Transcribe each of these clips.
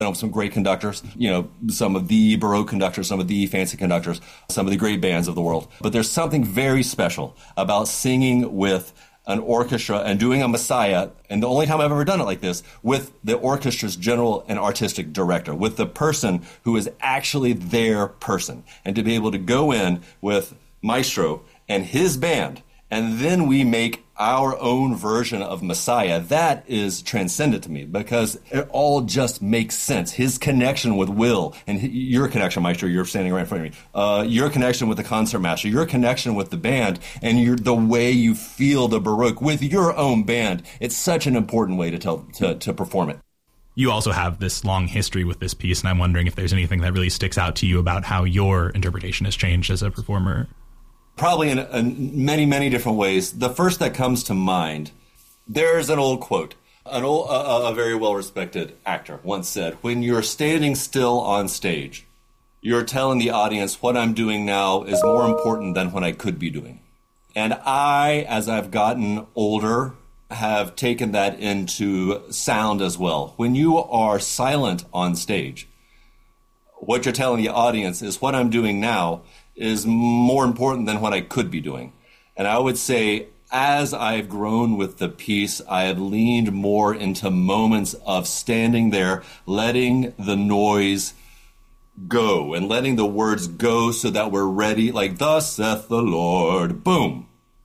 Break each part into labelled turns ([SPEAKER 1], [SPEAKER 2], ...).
[SPEAKER 1] some great conductors, some of the Baroque conductors, some of the fancy conductors, some of the great bands of the world. But there's something very special about singing with an orchestra and doing a Messiah, and the only time I've ever done it like this, with the orchestra's general and artistic director, with the person who is actually their person. And to be able to go in with Maestro and his band, and then we make our own version of Messiah, that is transcendent to me because it all just makes sense. His connection with Will, and your connection, Maestro, you're standing right in front of me, your connection with the concertmaster, your connection with the band, and the way you feel the Baroque with your own band, it's such an important way to perform it.
[SPEAKER 2] You also have this long history with this piece, and I'm wondering if there's anything that really sticks out to you about how your interpretation has changed as a performer.
[SPEAKER 1] Probably in many, many different ways. The first that comes to mind, there's an old quote. A very well-respected actor once said, when you're standing still on stage, you're telling the audience what I'm doing now is more important than what I could be doing. And I, as I've gotten older, have taken that into sound as well. When you are silent on stage, what you're telling the audience is what I'm doing now is more important than what I could be doing. And I would say, as I've grown with the piece, I have leaned more into moments of standing there, letting the noise go and letting the words go so that we're ready, like, thus saith the Lord, boom.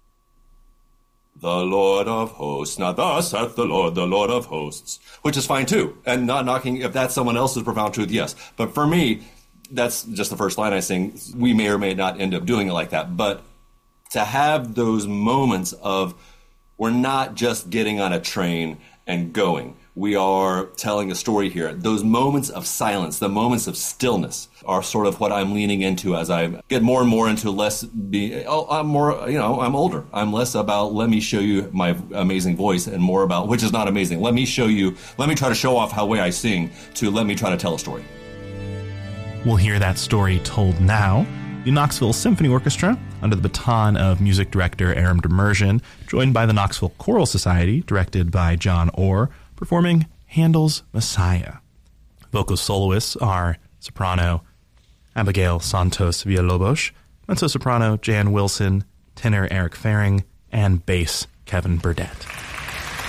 [SPEAKER 1] The Lord of hosts. Now, thus saith the Lord of hosts, which is fine too. And not knocking, if that's someone else's profound truth, yes. But for me, that's just the first line I sing. We may or may not end up doing it like that. But to have those moments of we're not just getting on a train and going. We are telling a story here. Those moments of silence, the moments of stillness are sort of what I'm leaning into as I get more and more into I'm older. I'm less about let me show you my amazing voice and more about, which is not amazing. Let me try to show off how way I sing to let me try to tell a story.
[SPEAKER 2] We'll hear that story told now. The Knoxville Symphony Orchestra, under the baton of music director Aram Demerjian, joined by the Knoxville Choral Society, directed by John Orr, performing Handel's Messiah. Vocal soloists are soprano Abigail Santos Villalobos, mezzo-soprano Jan Wilson, tenor Eric Faring, and bass Kevin Burdett.